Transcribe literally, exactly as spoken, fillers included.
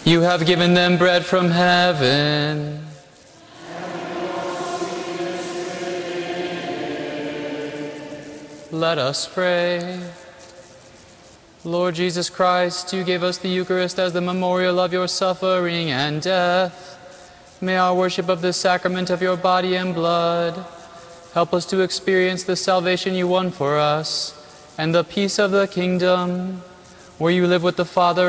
You have given them bread from heaven. Let us pray. Lord Jesus Christ, you gave us the Eucharist as the memorial of your suffering and death. May our worship of this sacrament of your body and blood help us to experience the salvation you won for us and the peace of the kingdom, where you live with the Father